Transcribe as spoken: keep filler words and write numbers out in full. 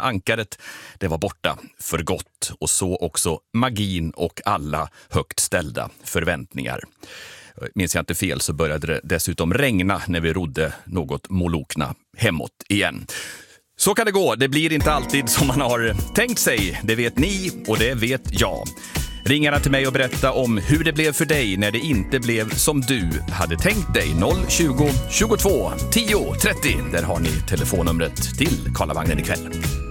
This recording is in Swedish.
ankaret, det var borta för gott. Och så också magin och alla högt ställda förväntningar. Minns jag inte fel så började det dessutom regna när vi rodde något molokna hemåt igen. Så kan det gå, det blir inte alltid som man har tänkt sig. Det vet ni och det vet jag. Ring gärna till mig och berätta om hur det blev för dig när det inte blev som du hade tänkt dig. noll tjugo tjugotvå tio trettio, där har ni telefonnumret till Karlavagnen ikväll.